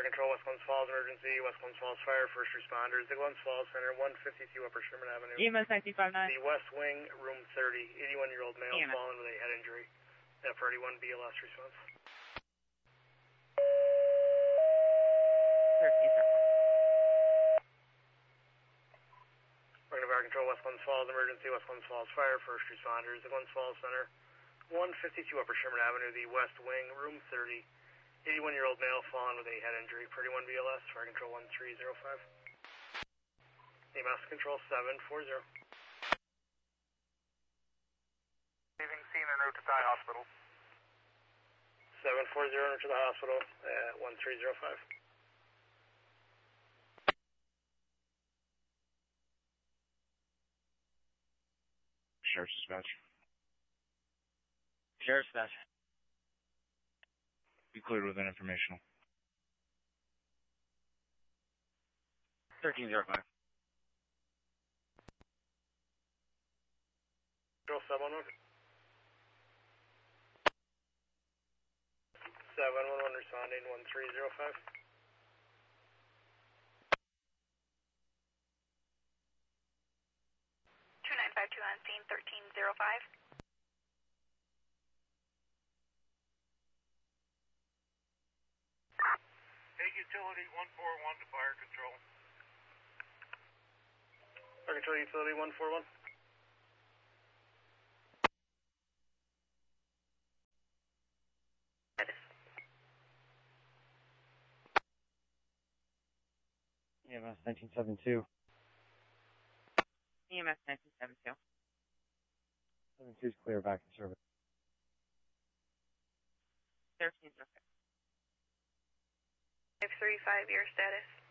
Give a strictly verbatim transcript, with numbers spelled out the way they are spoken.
Fire Control, West Glens Falls Emergency, West Glens Falls Fire, First Responders, the Glens Falls Center, one fifty-two Upper Sherman Avenue. E M S nineteen fifty-nine. The West Wing, room thirty, eighty-one-year-old male E M S. fallen with a head injury. F thirty-one B L S response. thirteen, sir. Fire Control, West Glens Falls Emergency, West Glens Falls Fire, First Responders, the Glens Falls Center, one fifty-two Upper Sherman Avenue, the West Wing, room thirty, eighty-one-year-old male fallen with a head injury. thirty-one B L S, Fire Control one three zero five. E M S Control seven four zero. Leaving scene en route to Thai Hospital. seven four zero to the hospital at one three zero five. Sheriff's dispatch. Sheriff's dispatch. Be cleared with an informational. thirteen zero five. Control seven one one. seven one one responding one three zero five. two nine five two on scene, thirteen zero five. Take utility one four one to Fire Control. Fire Control utility one four one. E M S nineteen seventy-two. E M S nineteen seventy-two. seventy-two is clear back in service. thirteen zero six. five three five, your status.